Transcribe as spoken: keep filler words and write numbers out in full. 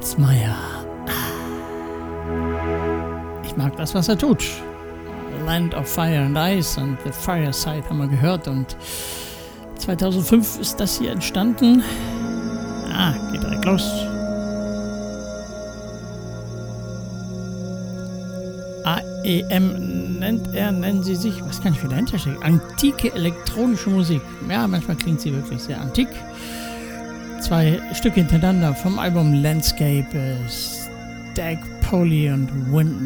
Fritz Meier. Ich mag das, was er tut. Land of Fire and Ice und The Fireside haben wir gehört und zweitausendfünf ist das hier entstanden. Ah, geht direkt los. A E M nennt er, nennen sie sich, was kann ich wieder hinterstehen? Antike elektronische Musik. Ja, manchmal klingt sie wirklich sehr antik. Zwei Stücke hintereinander vom Album Landscape, Stag Polly und Wind